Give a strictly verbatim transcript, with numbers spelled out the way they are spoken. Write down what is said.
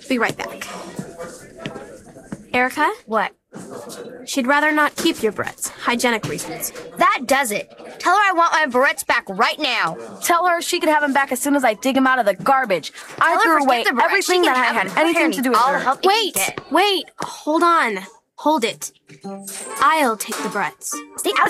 Be right back. Erica? What? She'd rather not keep your barrettes. Hygienic reasons. That does it. Tell her I want my barrettes back right now. Tell her she can have them back as soon as I dig them out of the garbage. I Tell her threw away forget the barrettes. everything She that can I have had them. Her anything hair to do needs with all the her. help it Wait, can get. wait, hold on. Hold it. I'll take the barrettes. Stay out